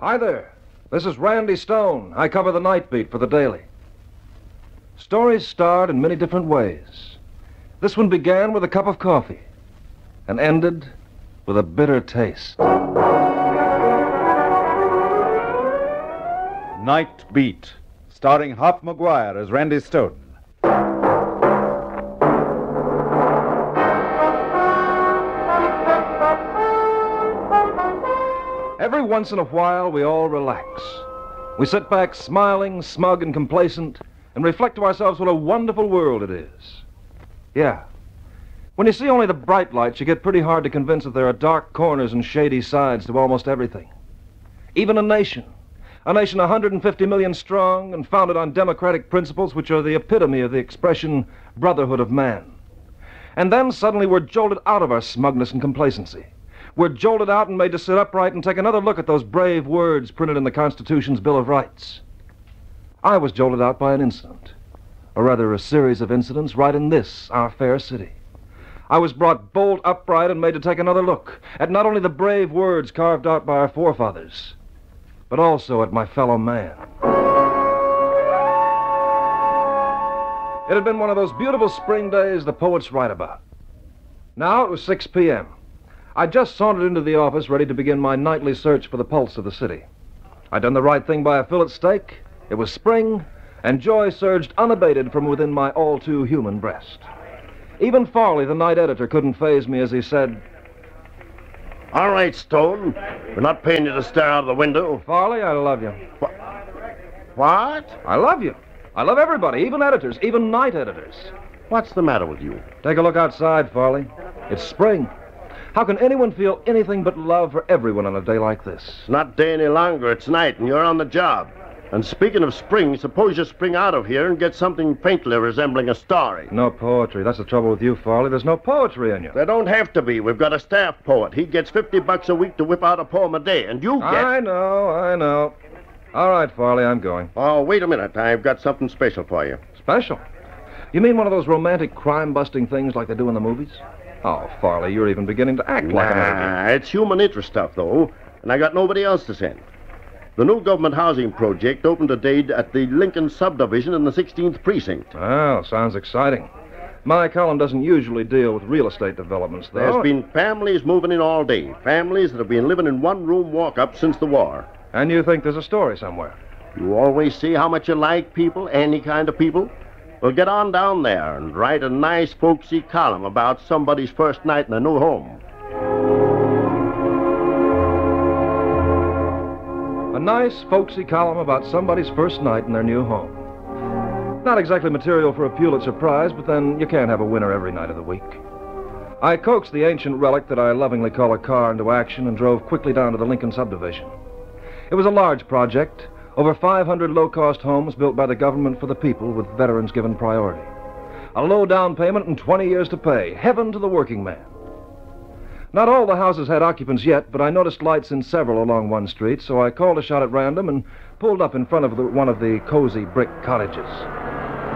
Hi there. This is Randy Stone. I cover the night beat for the Daily. Stories start in many different ways. This one began with a cup of coffee and ended with a bitter taste. Night Beat, starring Hop McGuire as Randy Stone. Every once in a while, we all relax. We sit back smiling, smug, and complacent, and reflect to ourselves what a wonderful world it is. Yeah. When you see only the bright lights, you get pretty hard to convince that there are dark corners and shady sides to almost everything. Even a nation 150 million strong and founded on democratic principles which are the epitome of the expression brotherhood of man. And then suddenly we're jolted out of our smugness and complacency. We're jolted out and made to sit upright and take another look at those brave words printed in the Constitution's Bill of Rights. I was jolted out by an incident, or rather a series of incidents right in this, our fair city. I was brought bolt upright and made to take another look at not only the brave words carved out by our forefathers, but also at my fellow man. It had been one of those beautiful spring days the poets write about. Now it was 6 p.m. I'd just sauntered into the office ready to begin my nightly search for the pulse of the city. I'd done the right thing by a fillet steak. It was spring, and joy surged unabated from within my all-too-human breast. Even Farley, the night editor, couldn't faze me as he said, "All right, Stone. We're not paying you to stare out of the window." "Farley, I love you." What? I love you. I love everybody, even editors, even night editors. What's the matter with you? Take a look outside, Farley. It's spring. How can anyone feel anything but love for everyone on a day like this? It's not day any longer. It's night, and you're on the job. And speaking of spring, suppose you spring out of here and get something faintly resembling a story. No poetry. That's the trouble with you, Farley. There's no poetry in you. There don't have to be. We've got a staff poet. He gets $50 a week to whip out a poem a day, and you get... I know. All right, Farley, I'm going. Oh, wait a minute. I've got something special for you. Special? You mean one of those romantic crime-busting things like they do in the movies? Oh, Farley, you're even beginning to act like an It's human interest stuff, though, and I got nobody else to send. The new government housing project opened today at the Lincoln subdivision in the 16th precinct. Oh, sounds exciting. My column doesn't usually deal with real estate developments, though. There's been families moving in all day. Families that have been living in one-room walk-up since the war. And you think there's a story somewhere? You always see how much you like people, any kind of people. Well, get on down there and write a nice, folksy column about somebody's first night in a new home. A nice, folksy column about somebody's first night in their new home. Not exactly material for a Pulitzer Prize, but then you can't have a winner every night of the week. I coaxed the ancient relic that I lovingly call a car into action and drove quickly down to the Lincoln subdivision. It was a large project. Over 500 low-cost homes built by the government for the people with veterans given priority. A low down payment and 20 years to pay. Heaven to the working man. Not all the houses had occupants yet, but I noticed lights in several along one street, so I called a shot at random and pulled up in front of one of the cozy brick cottages.